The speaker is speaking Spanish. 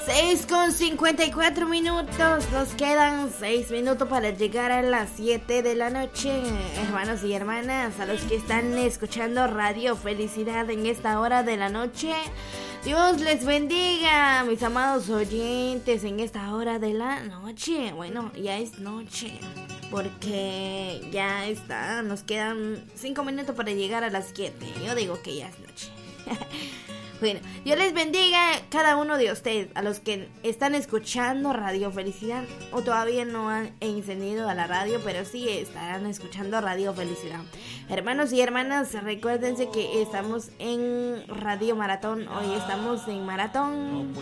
6:54. Nos quedan 6 minutos para llegar a las 7 de la noche. Hermanos y hermanas, a los que están escuchando Radio Felicidad en esta hora de la noche, Dios les bendiga, mis amados oyentes, en esta hora de la noche. Bueno, ya es noche, porque ya está, nos quedan 5 minutos para llegar a las 7. Yo digo que ya es noche. Bueno, Dios les bendiga a cada uno de ustedes, a los que están escuchando Radio Felicidad o todavía no han encendido a la radio, pero sí estarán escuchando Radio Felicidad. Hermanos y hermanas, recuérdense que estamos en Radio Maratón, hoy estamos en Maratón.